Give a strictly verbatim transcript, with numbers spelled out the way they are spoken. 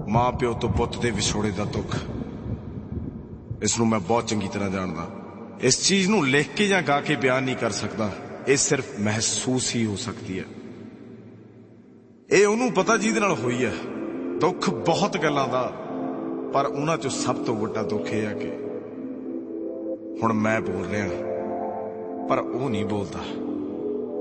ਮਾਂ ਪਿਓ ਤੋਂ ਪੁੱਤ ਦੇ ਵਿਛੋੜੇ ਦਾ ਦੁੱਖ, ਇਸ ਨੂੰ ਮੈਂ ਬਹੁਤ ਚੰਗੀ ਤਰ੍ਹਾਂ ਜਾਣਦਾ। ਇਸ ਚੀਜ਼ ਨੂੰ ਲਿਖ ਕੇ ਜਾਂ ਗਾ ਕੇ ਬਿਆਨ ਨਹੀਂ ਕਰ ਸਕਦਾ, ਇਹ ਸਿਰਫ ਮਹਿਸੂਸ ਹੀ ਹੋ ਸਕਦੀ ਹੈ। ਇਹ ਉਹਨੂੰ ਪਤਾ ਜਿਹਦੇ ਨਾਲ ਹੋਈ ਹੈ। ਦੁੱਖ ਬਹੁਤ ਗੱਲਾਂ ਦਾ, ਪਰ ਉਹਨਾਂ ਚੋਂ ਸਭ ਤੋਂ ਵੱਡਾ ਦੁੱਖ ਇਹ ਹੈ ਕਿ ਹੁਣ ਮੈਂ ਬੋਲ ਰਿਹਾ ਪਰ ਉਹ ਨਹੀਂ ਬੋਲਦਾ।